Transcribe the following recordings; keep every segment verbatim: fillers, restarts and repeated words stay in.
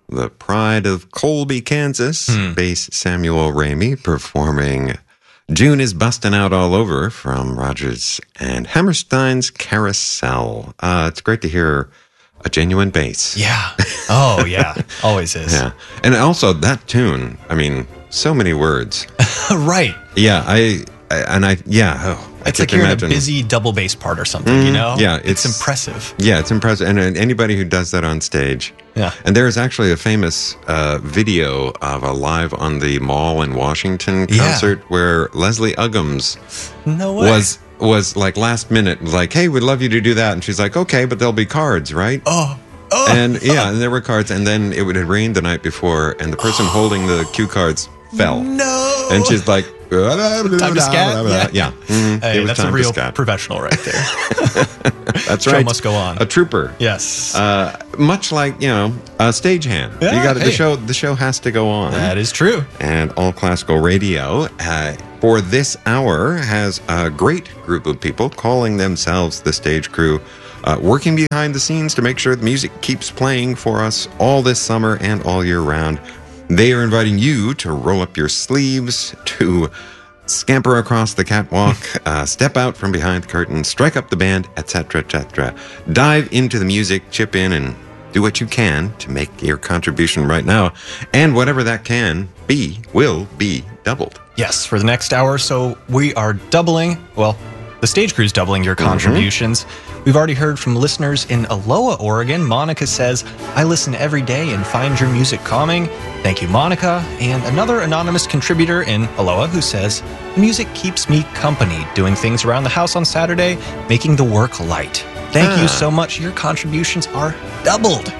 the pride of Colby, Kansas, Hmm. bass Samuel Ramey performing June is Bustin' Out All Over from Rodgers and Hammerstein's Carousel. Uh, it's great to hear a genuine bass. Yeah. Oh, yeah. Always is. Yeah. And also that tune, I mean, so many words. Right. Yeah, I, I and I, yeah. Oh, I It's can't like you're imagine. in a busy double bass part or something, you know? yeah, It's, it's- impressive. Yeah, it's impressive. And uh, anybody who does that on stage. Yeah. And there is actually a famous uh, video of a live on the Mall in Washington Yeah. concert where Leslie Uggams No way. was was like last minute, like, hey, we'd love you to do that. And she's like, okay, but there'll be cards, right? Oh. Oh. And yeah, and there were cards. And then it would have rained the night before, and the person holding the cue cards fell. No. And she's like, Time to scat? Yeah. Mhm. Hey, It was that's a time to real scat. professional right there. That's Show right. must go on. A trooper. Yes. Uh, much like, you know, a stagehand. Yeah, you got the hey. show. The show has to go on. that is true. And All Classical Radio uh, for this hour has a great group of people calling themselves the Stage Crew, uh, working behind the scenes to make sure the music keeps playing for us all this summer and all year round. They are inviting you to roll up your sleeves, to scamper across the catwalk, uh, step out from behind the curtain, strike up the band, et cetera, et cetera. Dive into the music, chip in, and do what you can to make your contribution right now. And whatever that can be will be doubled. Yes, for the next hour or so, we are doubling, well, the Stage Crew's doubling your contributions. We've already heard from listeners in Aloha, Oregon. Monica says, I listen every day and find your music calming. Thank you, Monica. And another anonymous contributor in Aloha who says, music keeps me company, doing things around the house on Saturday, making the work light. Thank Ah. you so much. Your contributions are doubled.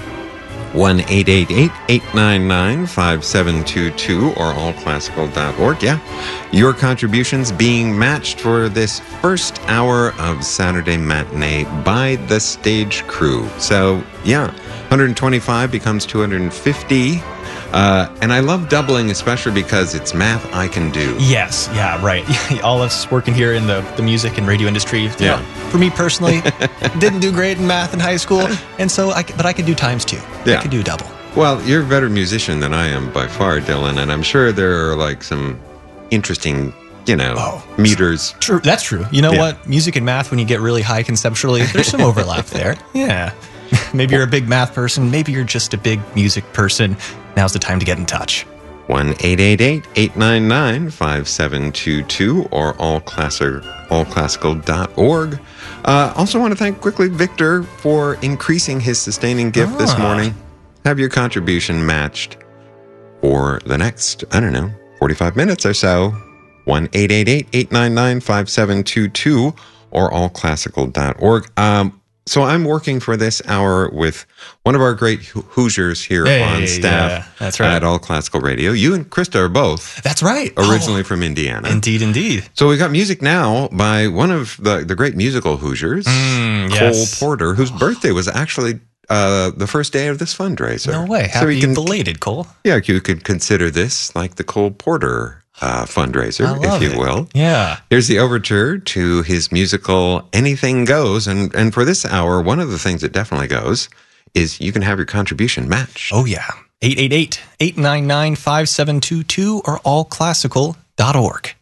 one eight eight eight, eight nine nine, five seven two two or all classical dot org. Yeah. Your contributions being matched for this first hour of Saturday Matinee by the Stage Crew. So, yeah, one hundred twenty-five becomes two hundred fifty. Uh, and I love doubling, especially because it's math I can do. Yes, yeah, right. All of us working here in the, the music and radio industry. You Yeah. know, for me personally, didn't do great in math in high school, and so I, c- but I could do times two. Yeah. I could do double. Well, you're a better musician than I am by far, Dylan, and I'm sure there are like some interesting, you know, Oh. meters. True, that's true. You know Yeah. what? Music and math, when you get really high conceptually, there's some overlap there. Yeah. Maybe you're a big math person. Maybe you're just a big music person. Now's the time to get in touch. one eight eight eight, eight nine nine, five seven two two or all classical dot org. Uh, also want to thank quickly Victor for increasing his sustaining gift this Ah. morning. Have your contribution matched for the next, I don't know, forty-five minutes or so. one eight eight eight, eight nine nine, five seven two two or all classical dot org. Um, so I'm working for this hour with one of our great Ho- Hoosiers here Hey, on staff yeah, that's right. at All Classical Radio. You and Krista are both That's right. originally from Indiana. Oh, indeed, indeed. So we got music now by one of the, the great musical Hoosiers, Mm, Cole yes. Porter, whose birthday was actually uh, the first day of this fundraiser. No way. So Happy you can, belated, Cole. yeah, you could consider this like the Cole Porter uh, fundraiser, I love if you it. will. Yeah. Here's the overture to his musical Anything Goes. And, and for this hour, one of the things that definitely goes is you can have your contribution matched. Oh, yeah. eight eight eight, eight nine nine, five seven two two or all classical dot org.